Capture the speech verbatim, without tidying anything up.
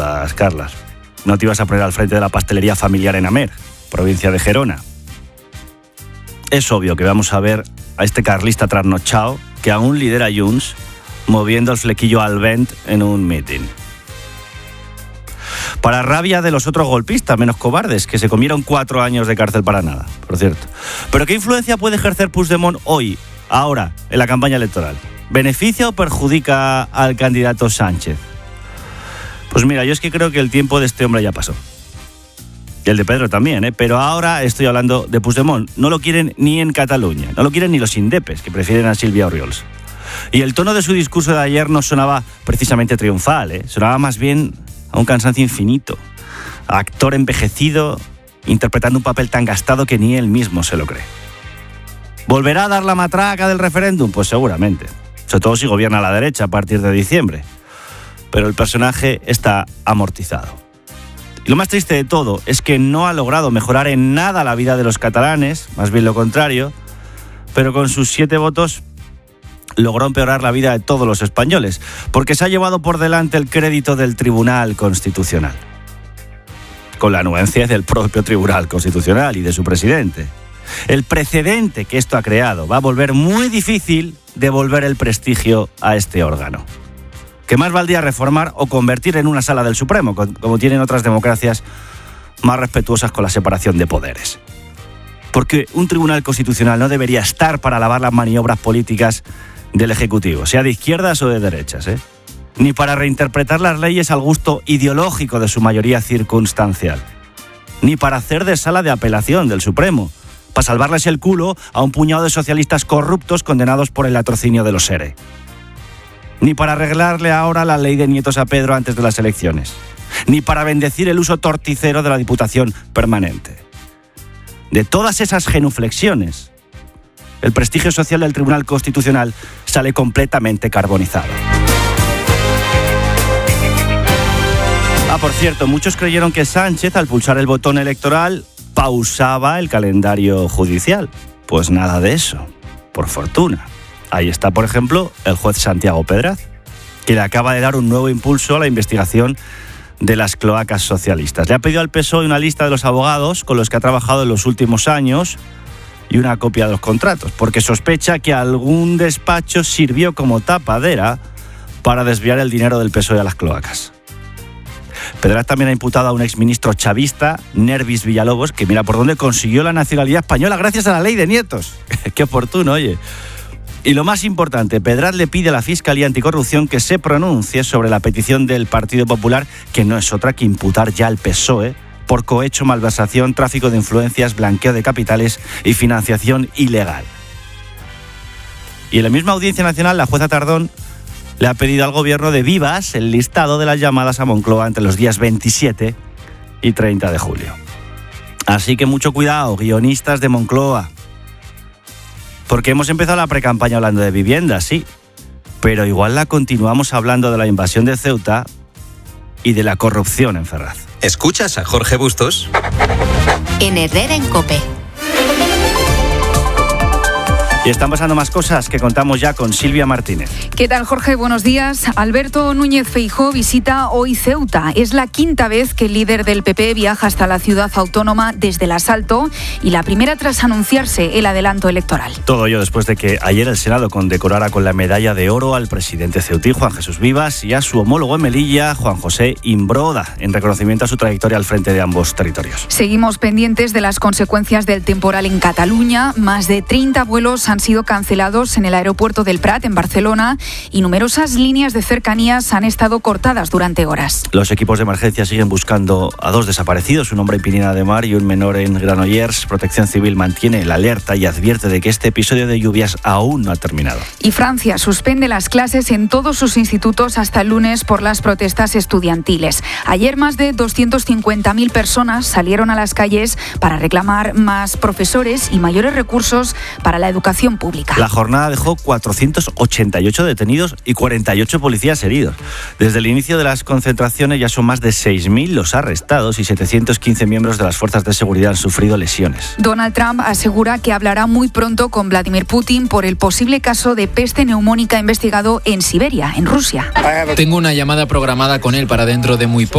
dudas, Carlas. No te ibas a poner al frente de la pastelería familiar en Amer, provincia de Gerona. Es obvio que vamos a ver a este carlista trasnochado que aún lidera Junts moviendo el flequillo al vent en un meeting. Para rabia de los otros golpistas menos cobardes, que se comieron cuatro años de cárcel para nada, por cierto. Pero ¿qué influencia puede ejercer Puigdemont hoy, ahora, en la campaña electoral? ¿Beneficia o perjudica al candidato Sánchez? Pues mira, yo es que creo que el tiempo de este hombre ya pasó. Y el de Pedro también, ¿eh? Pero ahora estoy hablando de Puigdemont. No lo quieren ni en Cataluña, no lo quieren ni los indepes, que prefieren a Sílvia Orriols. Y el tono de su discurso de ayer no sonaba precisamente triunfal, ¿eh? Sonaba más bien a un cansancio infinito. A actor envejecido, interpretando un papel tan gastado que ni él mismo se lo cree. ¿Volverá a dar la matraca del referéndum? Pues seguramente. Sobre todo si gobierna a la derecha a partir de diciembre. Pero el personaje está amortizado. Y lo más triste de todo es que no ha logrado mejorar en nada la vida de los catalanes, más bien lo contrario, pero con sus siete votos logró empeorar la vida de todos los españoles, porque se ha llevado por delante el crédito del Tribunal Constitucional, con la anuencia del propio Tribunal Constitucional y de su presidente. El precedente que esto ha creado va a volver muy difícil devolver el prestigio a este órgano, que más valdría reformar o convertir en una sala del Supremo, como tienen otras democracias más respetuosas con la separación de poderes. Porque un Tribunal Constitucional no debería estar para alabar las maniobras políticas del Ejecutivo, sea de izquierdas o de derechas, ¿eh? Ni para reinterpretar las leyes al gusto ideológico de su mayoría circunstancial, ni para hacer de sala de apelación del Supremo, para salvarles el culo a un puñado de socialistas corruptos condenados por el latrocinio de los S E R E. Ni para arreglarle ahora la ley de nietos a Pedro antes de las elecciones, ni para bendecir el uso torticero de la Diputación Permanente. De todas esas genuflexiones, el prestigio social del Tribunal Constitucional sale completamente carbonizado. Ah, por cierto, muchos creyeron que Sánchez, al pulsar el botón electoral, pausaba el calendario judicial. Pues nada de eso, por fortuna. Ahí está, por ejemplo, el juez Santiago Pedraz, que le acaba de dar un nuevo impulso a la investigación de las cloacas socialistas. Le ha pedido al P S O E una lista de los abogados con los que ha trabajado en los últimos años y una copia de los contratos, porque sospecha que algún despacho sirvió como tapadera para desviar el dinero del P S O E a las cloacas. Pedraz también ha imputado a un exministro chavista, Nervis Villalobos, que mira por dónde consiguió la nacionalidad española gracias a la ley de nietos. Qué oportuno, oye. Y lo más importante, Pedraz le pide a la Fiscalía Anticorrupción que se pronuncie sobre la petición del Partido Popular, que no es otra que imputar ya al P S O E por cohecho, malversación, tráfico de influencias, blanqueo de capitales y financiación ilegal. Y en la misma Audiencia Nacional, la jueza Tardón le ha pedido al gobierno de Vivas el listado de las llamadas a Moncloa entre los días veintisiete y treinta de julio. Así que mucho cuidado, guionistas de Moncloa. Porque hemos empezado la precampaña hablando de vivienda, sí, pero igual la continuamos hablando de la invasión de Ceuta y de la corrupción en Ferraz. ¿Escuchas a Jorge Bustos? En Herrera en COPE. Y están pasando más cosas que contamos ya con Silvia Martínez. ¿Qué tal, Jorge? Buenos días. Alberto Núñez Feijóo visita hoy Ceuta. Es la quinta vez que el líder del P P viaja hasta la ciudad autónoma desde el asalto y la primera tras anunciarse el adelanto electoral. Todo ello después de que ayer el Senado condecorara con la medalla de oro al presidente ceutí, Juan Jesús Vivas, y a su homólogo en Melilla, Juan José Imbroda, en reconocimiento a su trayectoria al frente de ambos territorios. Seguimos pendientes de las consecuencias del temporal en Cataluña. Más de treinta vuelos han sido cancelados en el aeropuerto del Prat, en Barcelona, y numerosas líneas de cercanías han estado cortadas durante horas. Los equipos de emergencia siguen buscando a dos desaparecidos, un hombre en Pineda de Mar y un menor en Granollers. Protección Civil mantiene la alerta y advierte de que este episodio de lluvias aún no ha terminado. Y Francia suspende las clases en todos sus institutos hasta el lunes por las protestas estudiantiles. Ayer más de doscientas cincuenta mil personas salieron a las calles para reclamar más profesores y mayores recursos para la educación pública. La jornada dejó cuatrocientos ochenta y ocho detenidos y cuarenta y ocho policías heridos. Desde el inicio de las concentraciones ya son más de seis mil los arrestados y setecientos quince miembros de las fuerzas de seguridad han sufrido lesiones. Donald Trump asegura que hablará muy pronto con Vladimir Putin por el posible caso de peste neumónica investigado en Siberia, en Rusia. Tengo una llamada programada con él para dentro de muy poco.